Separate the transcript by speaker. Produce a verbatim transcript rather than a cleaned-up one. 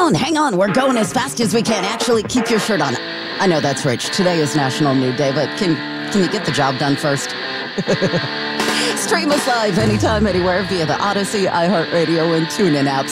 Speaker 1: on, hang on. We're going as fast as we can. Actually, keep your shirt on. I know that's rich. Today is National Nude Day, but can, can you get the job done first? Stream us live anytime, anywhere via the Odyssey, iHeartRadio, and TuneIn apps.